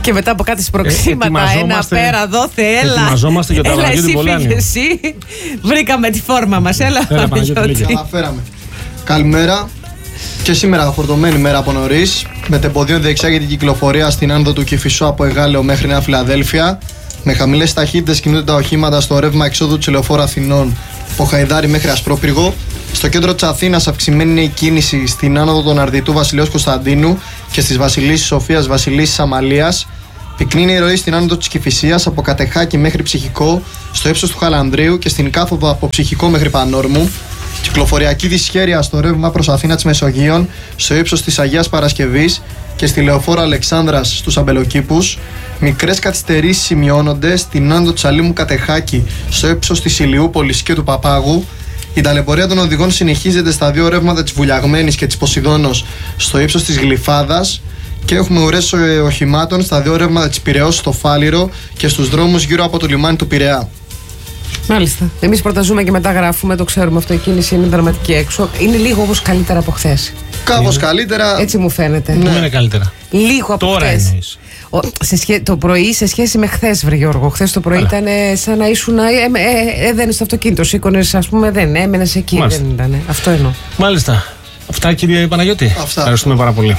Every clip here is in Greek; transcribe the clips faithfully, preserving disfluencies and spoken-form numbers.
Και μετά από κάτι σπροξήματα, ε, ένα πέρα, δώθε, έλα. Ετοιμαζόμαστε για το Παναγιώτη Πολάνιο. Εσύ, βρήκαμε τη φόρμα μας, έλα. Έλα, Παναγιώτη. Καταφέραμε. Καλημέρα. Και σήμερα φορτωμένη μέρα από νωρίς. Με τεμποδίων διεξάγει την κυκλοφορία στην άνοδο του Κηφισού από Εγάλεο μέχρι Νέα Φιλαδέλφια. Με χαμηλές ταχύτητες κινούνται τα οχήματα στο ρεύμα εξόδου του Λεωφόρου Αθηνών από Χαϊδάρη μέχρι Ασπρόπυργο. Στο κέντρο της Αθήνας αυξημένη είναι η κίνηση στην άνοδο των Αρδιτού Βασιλέως Κωνσταντίνου και στις Βασιλίσσης Σοφίας Βασιλίσσης Αμαλίας. Πυκνή είναι η ροή στην άνοδο της Κηφισίας από Κατεχάκη μέχρι Ψυχικό, στο ύψος του Χαλανδρίου και στην κάθοδο από Ψυχικό μέχρι Πανόρμου. Κυκλοφοριακή δυσχέρεια στο ρεύμα προς Αθήνα της Μεσογείων, στο ύψος της Αγίας Παρασκευής και στη Λεωφόρο Αλεξάνδρας στους Αμπελοκήπους. Μικρές καθυστερήσεις σημειώνονται στην άνοδο του Σαλήμου Κατεχάκη, στο ύψος της Ηλιούπολης και του Παπάγου. Η ταλαιπωρία των οδηγών συνεχίζεται στα δύο ρεύματα της Βουλιαγμένης και της Ποσειδώνος, στο ύψος της Γλυφάδας. Και έχουμε ουρές οχημάτων στα δύο ρεύματα της Πειραιώς στο Φάληρο και στους δρόμους γύρω από το λιμάνι του Πειραιά. Μάλιστα. Εμείς πρώτα ζούμε και μετά γράφουμε, το ξέρουμε αυτό. Η κίνηση είναι δραματική έξω. Είναι λίγο όμως καλύτερα από χθες. Κάπως καλύτερα. Έτσι μου φαίνεται. Ναι, είναι καλύτερα. Λίγο από Τώρα χθες. εννοείς. Ο, σε σχέ, το πρωί σε σχέση με χθες, βρε Γιώργο. Χθες το πρωί ήταν σαν να ήσουν. Ε, ε, ε, έδαινες στο αυτοκίνητο, σήκωνες, ας πούμε, δεν έμενες εκεί. Μάλιστα. Δεν ήταν. Αυτό εννοώ. Μάλιστα. Αυτά, κύριε Παναγιώτη. Αυτά. Ευχαριστούμε πάρα πολύ.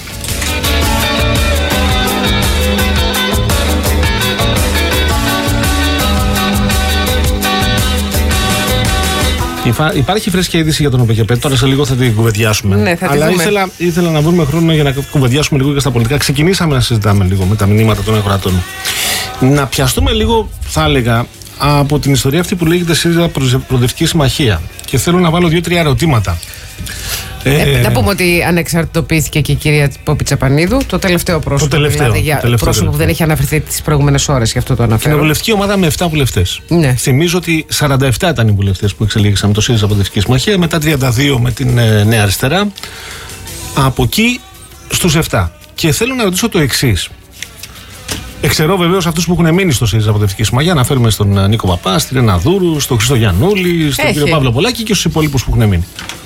Υπάρχει φρέσκια είδηση για τον ΟΠΕΚΕΠΕ. Τώρα σε λίγο θα την κουβεντιάσουμε. Ναι, θα τη Αλλά δούμε. ήθελα, ήθελα να βρούμε χρόνο για να κουβεντιάσουμε λίγο και στα πολιτικά. Ξεκινήσαμε να συζητάμε λίγο με τα μηνύματα των εγγραφών. Να πιαστούμε λίγο, θα έλεγα, από την ιστορία αυτή που λέγεται ΣΥΡΙΖΑ Προοδευτική Συμμαχία. Και θέλω να βάλω δύο-τρία ερωτήματα. Ε, να πούμε ότι ανεξαρτητοποιήθηκε και η κυρία Πόπη Τσαπανίδου, το τελευταίο πρόσωπο. Το τελευταίο, δηλαδή, για το τελευταίο, πρόσωπο που δεν έχει αναφερθεί τις προηγούμενες ώρες, γι' αυτό το αναφέρω. Κοινοβουλευτική ομάδα με επτά βουλευτές. Ναι. Θυμίζω ότι σαράντα επτά ήταν οι βουλευτές που εξελίξαν το ΣΥΡΙΖΑ Προοδευτική Συμμαχία, μετά τριάντα δύο με την ε, Νέα Αριστερά. Από εκεί στους επτά. Και θέλω να ρωτήσω το εξής. Εξαιρώ βεβαίως αυτούς που έχουν μείνει στο ΣΥΡΙΖΑ Προοδευτική Συμμαχία. Αναφέρουμε στον Νίκο Παπά, στη Ρένα Δούρου, στον Χρήστο Γιαννούλη, στον Έχει. κύριο Παύλο Πολάκη και στους υπόλοιπους που έχουν μείνει.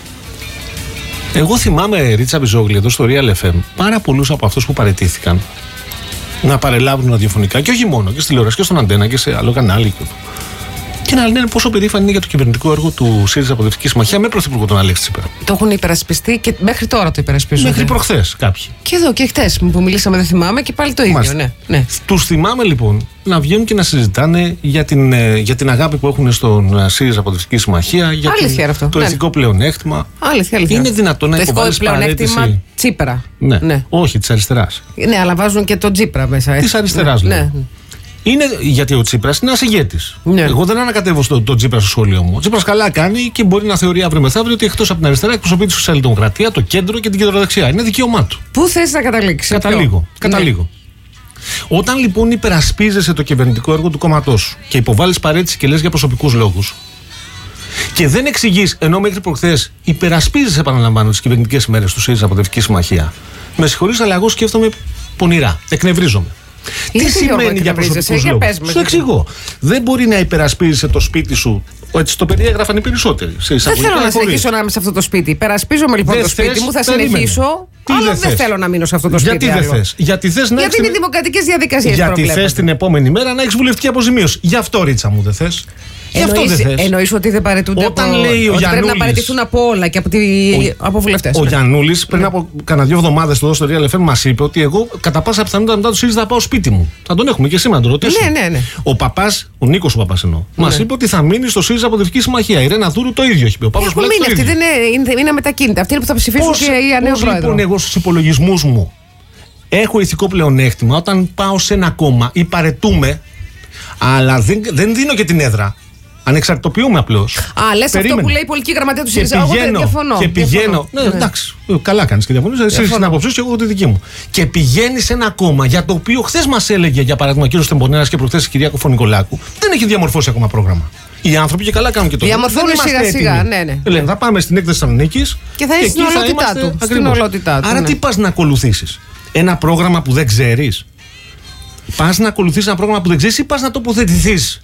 Εγώ θυμάμαι, Ρίτσα Μπιζόγλη, εδώ στο Real εφ εμ, πάρα πολλούς από αυτούς που παραιτήθηκαν να παρελάβουν ραδιοφωνικά και όχι μόνο, και στη τηλεόραση και στον Αντένα και σε άλλο κανάλι. Και να λένε πόσο περήφανοι είναι για το κυβερνητικό έργο του ΣΥΡΙΖΑ Προοδευτική Συμμαχία με πρωθυπουργό τον Αλέξη Τσίπρα. Το έχουν υπερασπιστεί και μέχρι τώρα το υπερασπίζονται. Μέχρι προχθές κάποιοι. Και εδώ και χτες που μιλήσαμε, δεν θυμάμαι, και πάλι το ίδιο. Μάλιστα. Ναι, ναι. Τους θυμάμαι λοιπόν να βγαίνουν και να συζητάνε για την, ε, για την αγάπη που έχουν στον ΣΥΡΙΖΑ Προοδευτική Συμμαχία, για Αλήθεια την, αυτό, το ναι. ηθικό πλεονέκτημα. Αλήθεια, αλήθεια. Είναι δυνατόν να το ηθικό υποβάλεις πλεονέκτημα παρέτηση. Τσίπρα. Ναι. Ναι. Όχι, της αριστεράς. Ναι, αλλά βάζουν και τον Τσίπρα μέσα. Της αριστεράς, ναι, λέω. ναι. Είναι γιατί ο Τσίπρας είναι ένας ηγέτης. Ναι. Εγώ δεν ανακατεύω στον το Τσίπρα στο σχόλιο μου. Ο Τσίπρας καλά κάνει και μπορεί να θεωρεί αύριο μεθαύριο ότι εκτός από την αριστερά εκπροσωπεί τη σοσιαλδημοκρατία, το κέντρο και την κεντροδεξιά. Είναι δικαίωμά του. Πού θες να καταλήξεις? Καταλήγω. Καταλήγω. Ναι. Όταν λοιπόν υπερασπίζεσαι το κυβερνητικό έργο του κόμματός σου και υποβάλλεις παρέτηση και λες για προσωπικούς λόγους και δεν εξηγείς, ενώ μέχρι προχθές υπερασπίζεσαι, επαναλαμβάνω, τις κυβερνητικές ημέρες του ΣΥΡΙΖΑ Προοδευτική Συμμαχία, με συγχωρείς, αλλά εγώ σκέφτομαι πονηρά. Εκνευρίζομαι. Τι σημαίνει για προσωπικούς λόγους? Σου εξηγώ. Δεν μπορεί να υπερασπίζεσαι το σπίτι σου. Έτσι το περιέγραφαν οι περισσότεροι. Δεν θέλω να συνεχίσω να είμαι σε αυτό το σπίτι. Υπερασπίζομαι λοιπόν δεν το σπίτι θες, μου, θα περίμενε. συνεχίσω. Τι αλλά δεν δεν θες? θέλω να μείνω σε αυτό το σπίτι. Γιατί δεν θες? Γιατί θες να Γιατί έχεις είναι δημοκρατικές διαδικασίες. Γιατί θες την επόμενη μέρα να έχεις βουλευτική αποζημίωση. Γι' αυτό, Ρίτσα μου, δεν θες? Γι' αυτό δεν θες. Εννοείς ότι δεν παραιτούνται Όταν από... λέει ο ότι πρέπει να Γιαννούλης- παραιτηθούν από όλα και από, τη... Ο- από βουλευτές. Ο Ναι. Γιαννούλης πριν από κανένα δύο εβδομάδες εδώ στο Real εφ εμ μας είπε ότι εγώ κατά πάσα πιθανότητα μετά το ΣΥΡΙΖΑ θα πάω σπίτι μου. Θα τον έχουμε και σήμερα να τον ρωτήσουμε. Ναι, ναι, ναι. Ο παπάς, ο Νίκος ο παπάς εννοώ, Ναι. μας είπε ότι θα μείνει στο ΣΥΡΙΖΑ Προοδευτική Συμμαχία. Η Ρένα Δούρου το ίδιο έχει πει. Ο Παύλος Έχουν Πολάκης μείνει το αυτοί, ίδιο. δεν είναι, είναι, είναι μετακίνητα. Αυτοί είναι που θα ψηφίσουν Πώς, και η νέο πώς πρόεδρο. λοιπόν εγώ στους υπολογισμούς μου έχω ηθικό πλεονέκτημα όταν πάω σε ένα κόμμα ή παρετούμε, αλλά δεν, δεν δίνω και την έδρα. Ανεξαρτητοποιούμε απλώς. Α, λες αυτό που λέει η πολιτική γραμματεία του Και ΣΥΡΙΖΑ. Εγώ δεν πηγαίνω, διαφωνώ. και πηγαίνω. Διαφωνώ. Ναι, Ναι. εντάξει, καλά κάνεις και διαφωνείς. Εσύ έχεις την άποψή σου και εγώ τη δική μου. Και πηγαίνει σε ένα κόμμα για το οποίο χθες μας έλεγε, για παράδειγμα, ο κύριος Τεμπονέρας και προχθές η κυρία Κοφωνικολάκου, δεν έχει διαμορφώσει ακόμα πρόγραμμα. Οι άνθρωποι και καλά κάνουν και το Διαμορφώνουν σιγά-σιγά. Ναι, ναι. Λένε, θα πάμε στην έκθεση Θεσσαλονίκης Και θα είναι στην ολότητά του. Στην Ακριβώς. ολότητά του, Άρα ναι. τι πας να ακολουθήσεις? Ένα πρόγραμμα που δεν ξέρεις? Πας να ακολουθήσεις ένα πρόγραμμα που δεν ξέρεις ή πας να τοποθετηθείς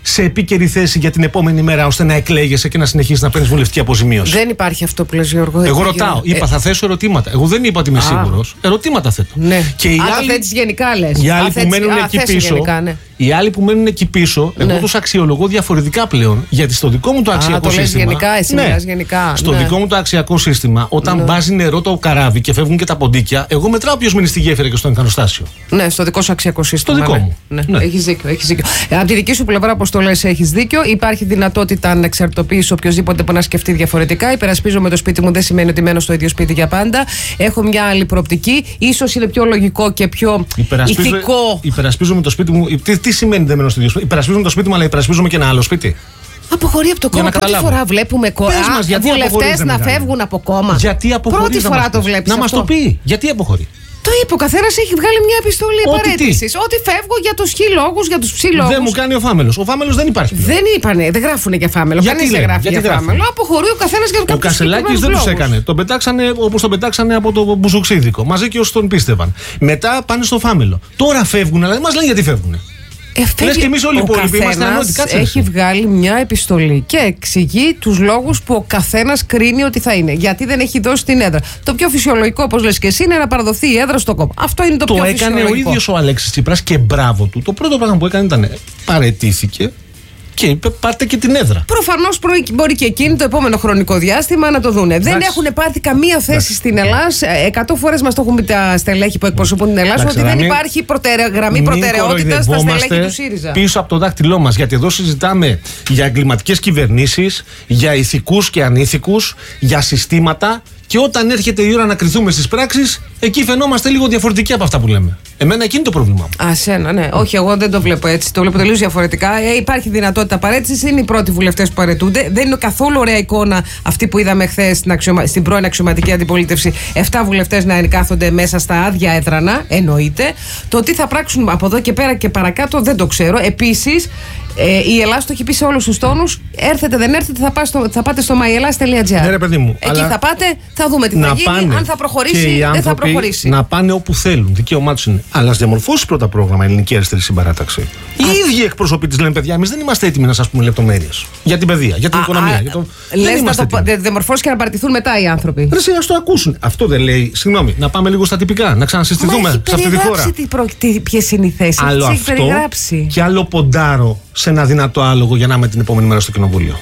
σε επίκαιρη θέση για την επόμενη μέρα ώστε να εκλέγεσαι και να συνεχίσεις να παίρνεις βουλευτική αποζημίωση? Δεν υπάρχει αυτό που λες, Γιώργο. Εγώ ρωτάω. Ε... Είπα θα θέσω ερωτήματα. Εγώ δεν είπα ότι είμαι σίγουρος. Ερωτήματα θέτω. Ναι. Και οι Α, άλλοι... το θέτεις γενικά, λες. Οι άλλοι Α, που μένουν εκεί πίσω. Γενικά, ναι. Οι άλλοι που μένουν εκεί πίσω, εγώ ναι. τους αξιολογώ διαφορετικά πλέον. Γιατί στο δικό μου το αξιακό Α, το σύστημα. Λες γενικά, εσύ ναι, μιλάς γενικά. Στο ναι. δικό μου το αξιακό σύστημα, όταν ναι. μπάζει νερό το καράβι και φεύγουν και τα ποντίκια, εγώ μετράω ποιος μείνει στη γέφυρα και στο εικανοστάσιο. Ναι, στο δικό σου αξιακό σύστημα. Στο δικό μου. Ναι. Ναι. Έχεις δίκιο, έχεις δίκιο. Ε, από τη δική σου πλευρά, όπως το λες, έχεις δίκιο. Υπάρχει δυνατότητα ανεξαρτητοποίηση οποιοδήποτε που να σκεφτεί διαφορετικά. Υπερασπίζομαι το σπίτι μου, δεν σημαίνει ότι μένω στο ίδιο σπίτι για πάντα. Έχω μια άλλη προοπτική. Ίσως είναι πιο λογικό και πιο Υπερασπίζω, ηθικό. Υπερασπίζομαι το σπίτι μου. Τι, τι σημαίνει δεν μένω στο ίδιο σπίτι? Υπερασπίζομαι το σπίτι μου, αλλά υπερασπίζομαι και ένα άλλο σπίτι. Αποχωρεί από το κόμμα. Πρώτη φορά βλέπουμε βουλευτές να φεύγουν από κόμμα. Γιατί αποχωρεί? Πρώτη φορά το βλέπεις. Να μας το πει. Γιατί αποχωρεί? Το είπε, ο καθένας έχει βγάλει μια επιστολή παρέτησης. Ότι φεύγω για τους χ λόγους, για τους ψ λόγους. Δεν μου κάνει ο Φάμελος. Ο Φάμελος δεν υπάρχει. Δεν είπανε, δεν γράφουνε για Φάμελο. Κανείς δεν γράφει για Φάμελο. Αποχωρεί ο καθένας για κάποιο. Ο Κασελάκης δεν τους έκανε. Τον πετάξανε όπως τον πετάξανε από το Μπουζουξίδικο. Μαζί και όσοι τον πίστευαν. Μετά πάνε στο Φάμελο. Τώρα φεύγουν, αλλά δεν μας λένε γιατί φεύγουν. Ε, Λες και εμείς όλοι οι υπόλοιποι είμαστε ανώδυνοι. Έχει βγάλει μια επιστολή και εξηγεί τους λόγους που ο καθένας κρίνει ότι θα είναι. Γιατί δεν έχει δώσει την έδρα. Το πιο φυσιολογικό, όπως λες και εσύ, είναι να παραδοθεί η έδρα στο κόμμα. Αυτό είναι το, το πιο φυσιολογικό. Το έκανε ο ίδιος ο Αλέξης Τσίπρας και μπράβο του. Το πρώτο πράγμα που έκανε ήταν παραιτήθηκε και είπε πάρτε και την έδρα. Προφανώς μπορεί και εκείνη το επόμενο χρονικό διάστημα να το δούνε. Δεν έχουν πάρθει καμία θέση Εντάξει. στην Ελλάδα. Εκατό φορές μας το έχουν πει τα στελέχη που εκπροσωπούν την Ελλάδα ότι δεν υπάρχει προτεραι... γραμμή προτεραιότητα στα στελέχη του ΣΥΡΙΖΑ. Πίσω από το δάχτυλό μας. Γιατί εδώ συζητάμε για εγκληματικές κυβερνήσεις, για ηθικούς και ανήθικους, για συστήματα. Και όταν έρχεται η ώρα να κρυθούμε στις πράξεις, εκεί φαινόμαστε λίγο διαφορετικοί από αυτά που λέμε. Εμένα εκεί είναι το πρόβλημά μου. Α, σένα, ναι. Όχι, εγώ δεν το βλέπω έτσι. Το βλέπω τελείως διαφορετικά. Ε, υπάρχει δυνατότητα παρέτησης. Είναι οι πρώτοι βουλευτές που παρετούνται. Δεν είναι καθόλου ωραία εικόνα αυτή που είδαμε χθες στην, αξιωμα... στην πρώην αξιωματική αντιπολίτευση. Εφτά βουλευτές να κάθονται μέσα στα άδεια έδρανα. Εννοείται. Το τι θα πράξουν από εδώ και πέρα και παρακάτω δεν το ξέρω. Επίσης, Ε, η Ελλάδα το έχει πει σε όλους τους τόνους. Έρθετε, δεν έρθετε, θα, πά στο, θα πάτε στο myellas τελεία gr. Ναι, ρε παιδί μου. Εκεί θα πάτε, θα δούμε τι θα γίνει. Πάνε, αν θα προχωρήσει, δεν θα προχωρήσει. Να πάνε όπου θέλουν. Δικαίωμά τους είναι. Αλλά ας διαμορφώσει πρώτα πρόγραμμα Ελληνική Αριστερή Συμπαράταξη. Οι ίδιοι εκπροσωποί της λένε: παιδιά, εμείς δεν είμαστε έτοιμοι να σας πούμε λεπτομέρειες για την παιδεία, για την α, οικονομία. Α, για το... Λες να το διαμορφώσει και να παραιτηθούν μετά οι άνθρωποι. Ρε, ας το ακούσουν. Αυτό δεν λέει. Συγγνώμη, να πάμε λίγο στα τυπικά, να ξανασυστηθούμε σε αυτή τη χώρα. Ποιες είναι οι θέσεις. Άλλο αυτό και άλλο ποντάρο σε ένα δυνατό άλογο για να είμαι την επόμενη μέρα στο κοινοβούλιο.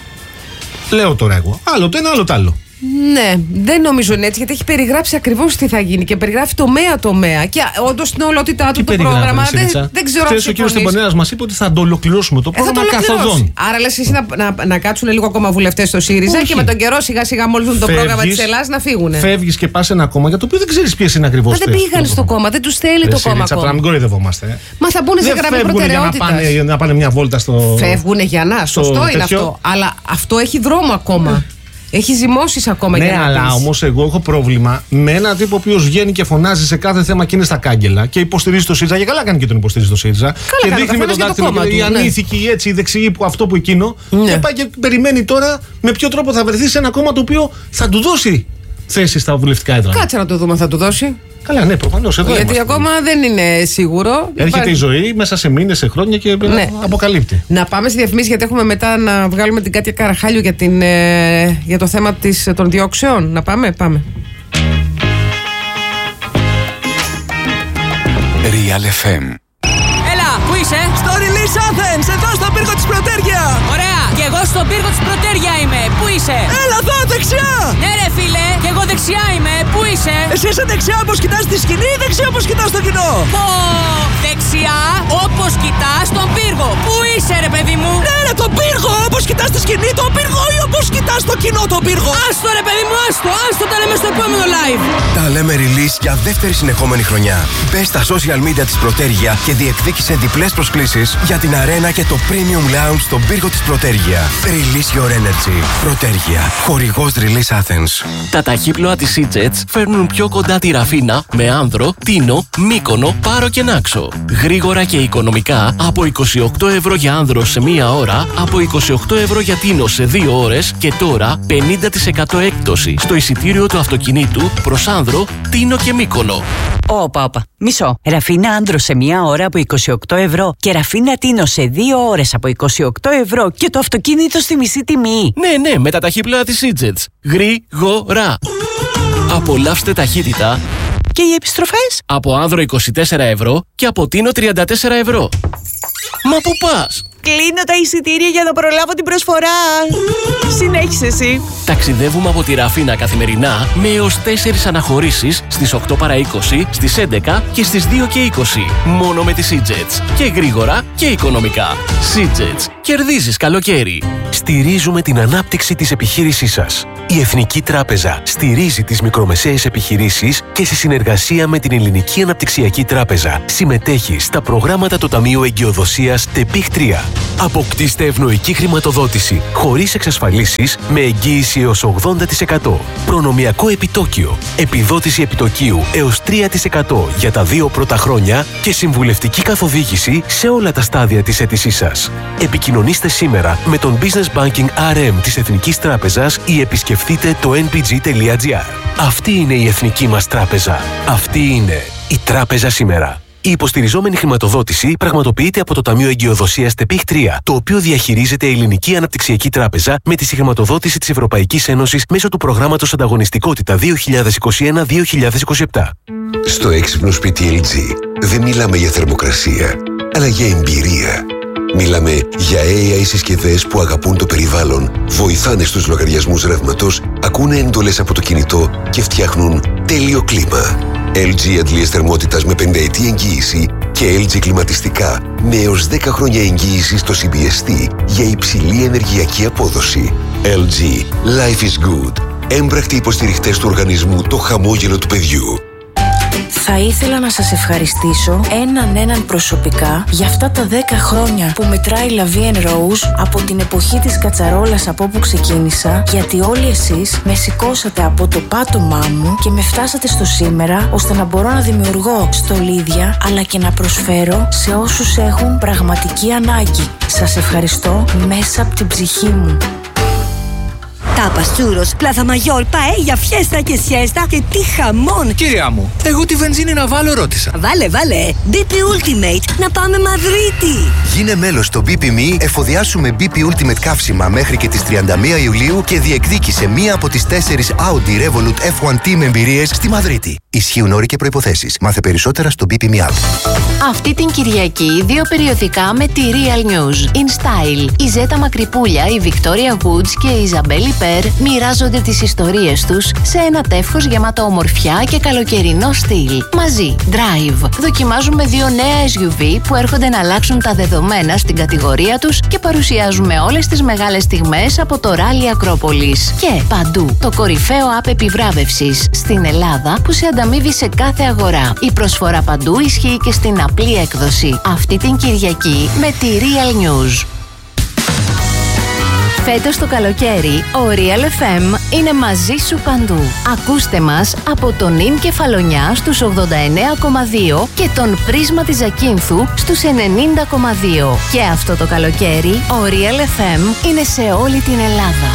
Λέω τώρα εγώ. Άλλο το ένα, άλλο το άλλο. Ναι, δεν νομίζω είναι έτσι, γιατί έχει περιγράψει ακριβώς τι θα γίνει και περιγράφει τομέα τομέα. Και όντως στην ολότητά του το πρόγραμμα. Δεν, δεν ξέρω αν. Ο κ. Τεμπονέρας μας είπε ότι θα το ολοκληρώσουμε το πρόγραμμα ε, καθοδόν. Άρα λες εσύ να, να, να κάτσουν λίγο ακόμα βουλευτές στο ΣΥΡΙΖΑ Όχι. και με τον καιρό σιγά σιγά μόλις δουν το πρόγραμμα της Ελλάδας να φύγουν. Φεύγεις και πας σε ένα κόμμα για το οποίο δεν ξέρεις ποιες είναι ακριβώς. Μα δεν πήγαν στο κόμμα, δεν τους θέλει το κόμμα. Τώρα μην κοροϊδευόμαστε. Μα θα μπουν σε γραμμή προτεραιότητας. Να πάνε μια βόλτα στο. Φεύγουν για να, σωστό είναι αυτό. Αλλά αυτό έχει δρόμο ακόμα. Έχει ζυμώσεις ακόμα ναι, για να αλλά όμως εγώ έχω πρόβλημα με έναν τύπο ο οποίος βγαίνει και φωνάζει σε κάθε θέμα και είναι στα κάγκελα και υποστηρίζει το ΣΥΡΙΖΑ. Και καλά κάνει και τον υποστηρίζει το ΣΥΡΙΖΑ. Καλά και δείχνει με τον δάχτυλο η ανήθικη, η έτσι, η δεξιή, που αυτό που εκείνο. Ναι. Και πάει και περιμένει τώρα με ποιο τρόπο θα βρεθεί σε ένα κόμμα το οποίο θα του δώσει θέση στα βουλευτικά έδρανα. Κάτσε να το δούμε, θα του δώσει. Καλά, ναι, προφανώς. Γιατί είμαστε. ακόμα δεν είναι σίγουρο. Έρχεται Υπάρχει... η ζωή μέσα σε μήνες, σε χρόνια και ναι. αποκαλύπτει. Να πάμε στη διαφημίση, γιατί έχουμε μετά να βγάλουμε την Κάτια Καραχάλιου για, την, ε, για το θέμα της, των διώξεων. Να πάμε, πάμε. Real εφ εμ. Έλα, πού είσαι? Στο Release Athens, εδώ στον πύργο της Πρωτέργεια. Ωραία, και εγώ στον πύργο της Πρωτέργεια είμαι. Πού είσαι? Έλα εδώ, δεξιά. Ναι ρε φίλε, και εγώ δεξιά είμαι. Πού είσαι? Εσύ είσαι δεξιά όπως κοιτάς τη σκηνή ή δεξιά όπως κοιτάς το κοινό? Πω, δεξιά όπως κοιτάς τον πύργο. Πού είσαι ρε παιδί μου? Ναι ρε, τον πύργο, όπως κοιτάς τη σκηνή τον πύργο ή όπως κοιτάς το κοινό τον πύργο? Άστο ρε παιδί μου, άστο, άστο, τα λέμε στο επόμενο live. Τα λέμε release για δεύτερη συνεχόμενη χρονιά. Μπες στα social media της Πρωτέργεια και διεκδίκησε διπλές προσκλήσεις για την αρένα και το premium lounge στον πύργο της Πρωτέργεια. Release your energy. Πρωτέργεια. Χορηγός Release Athens. Τα ταχύπλοα της E-Jets φέρνουν πιο κοντά τη Ραφίνα με Άνδρο, Τίνο, Μύκονο, Πάρο και Νάξο. Γρήγορα και οικονομικά από είκοσι οκτώ ευρώ για Άνδρο σε μία ώρα, από είκοσι οκτώ ευρώ για Τίνο σε δύο ώρες και τώρα πενήντα τοις εκατό έκπτωση στο εισιτήριο του αυτοκινήτου προς Άνδρο, Τίνο και Μύκονο. Όπα, όπα. Μισό. Ραφίνα άντρο σε μία ώρα από είκοσι οκτώ ευρώ και ραφίνα τίνο σε δύο ώρες από είκοσι οκτώ ευρώ και το αυτοκίνητο στη μισή τιμή. Ναι, ναι, με τα ταχύπλοα της Σίτζετς. Γρήγορα. Απολαύστε ταχύτητα. Και οι επιστροφές? Από άνδρο είκοσι τέσσερα ευρώ και από τίνο τριάντα τέσσερα ευρώ. Μα πού πας? Κλείνω τα εισιτήρια για να προλάβω την προσφορά. Συνέχισε εσύ. Ταξιδεύουμε από τη Ραφίνα καθημερινά με έως τέσσερις αναχωρήσεις στις οκτώ παρά είκοσι, στις έντεκα και στις δύο και είκοσι. Μόνο με τη Σίτζετς. Και γρήγορα και οικονομικά. Σίτζετς. Κερδίζεις καλοκαίρι. Στηρίζουμε την ανάπτυξη της επιχείρησής σας. Η Εθνική Τράπεζα στηρίζει τις μικρομεσαίες επιχειρήσεις και σε συνεργασία με την Ελληνική Αναπτυξιακή Τράπεζα συμμετέχει στα προγράμματα του Ταμείου Εγκυοδοσίας ΤΕΠΙΧ τρία. Αποκτήστε ευνοϊκή χρηματοδότηση χωρίς εξασφαλίσεις με εγγύηση έως ογδόντα τοις εκατό. Προνομιακό επιτόκιο. Επιδότηση επιτοκίου έως τρία τοις εκατό για τα δύο πρώτα χρόνια και συμβουλευτική καθοδήγηση σε όλα τα στάδια της αίτησής σας. Επικοινωνήστε σήμερα με τον Business Banking αρ εμ της Εθνικής Τράπεζας ή επισκεφτείτε το εν πι τζι τελεία τζι άρ. Αυτή είναι η εθνική μας τράπεζα. Αυτή είναι η τράπεζα σήμερα. Η υποστηριζόμενη χρηματοδότηση πραγματοποιείται από το Ταμείο Εγκυοδοσίας ΤΕΠΙΧ τρία, το οποίο διαχειρίζεται η Ελληνική Αναπτυξιακή Τράπεζα με τη συγχρηματοδότηση της Ευρωπαϊκής Ένωσης μέσω του προγράμματος Ανταγωνιστικότητα δύο χιλιάδες είκοσι ένα με δύο χιλιάδες είκοσι επτά. Στο έξυπνο σπίτι ελ τζι δεν μιλάμε για θερμοκρασία, αλλά για εμπειρία. Μιλάμε για έι άι συσκευές που αγαπούν το περιβάλλον, βοηθάνε στους λογαριασμούς ρεύματος, ακούνε εντολές από το κινητό και φτιάχνουν τέλειο κλίμα. ελ τζι αντλίες θερμότητας με πενταετή εγγύηση και ελ τζι κλιματιστικά με έως δέκα χρόνια εγγύηση στο σι μπι ες τι για υψηλή ενεργειακή απόδοση. ελ τζι. Life is good. Έμπρακτοι υποστηριχτές του οργανισμού Το Χαμόγελο του Παιδιού. Θα ήθελα να σας ευχαριστήσω έναν έναν προσωπικά για αυτά τα δέκα χρόνια που μετράει La Vie en Rose από την εποχή της κατσαρόλας από όπου ξεκίνησα, γιατί όλοι εσείς με σηκώσατε από το πάτωμά μου και με φτάσατε στο σήμερα ώστε να μπορώ να δημιουργώ στολίδια αλλά και να προσφέρω σε όσους έχουν πραγματική ανάγκη. Σας ευχαριστώ μέσα από την ψυχή μου. Τάπας, τσούρος, πλάθα μαγιόρ, παέλια, φιέστα και σιέστα και τι χαμόν! Κυρία μου, εγώ τη βενζίνη να βάλω ρώτησα. Βάλε, βάλε! μπι πι Ultimate, να πάμε Μαδρίτη! Γίνε μέλος στο μπι πι εμ ι, εφοδιάσουμε μπι πι Ultimate καύσιμα μέχρι και τις τριάντα μία Ιουλίου και διεκδίκησε μία από τις τέσσερις Audi Revolut εφ ουάν Team εμπειρίες στη Μαδρίτη. Ισχύουν όροι και προϋποθέσεις. Μάθε περισσότερα στο μπι πι εμ ι App. Αυτή την Κυριακή, δύο περιοδικά με τη Real News. In Style. Η Ζέτα Μακρυπούλια, η Victoria Woods και η Ιζαμπέλη Περ μοιράζονται τις ιστορίες τους σε ένα τεύχος γεμάτο ομορφιά και καλοκαιρινό στυλ. Μαζί, Drive. Δοκιμάζουμε δύο νέα ες γιου βι που έρχονται να αλλάξουν τα δεδομένα στην κατηγορία τους και παρουσιάζουμε όλες τις μεγάλες στιγμές από το Rally Ακρόπολης. Και Παντού, το κορυφαίο app επιβράβευσης στην Ελλάδα που σε ανταμείβει σε κάθε αγορά. Η προσφορά Παντού ισχύει και στην απλή έκδοση. Αυτή την Κυριακή με τη Real News. Φέτος το καλοκαίρι, ο Real εφ εμ είναι μαζί σου παντού. Ακούστε μας από τον Ιν Κεφαλονιά στους ογδόντα εννέα κόμμα δύο και τον Πρίσμα της Ζακίνθου στους ενενήντα κόμμα δύο. Και αυτό το καλοκαίρι, ο Real εφ εμ είναι σε όλη την Ελλάδα.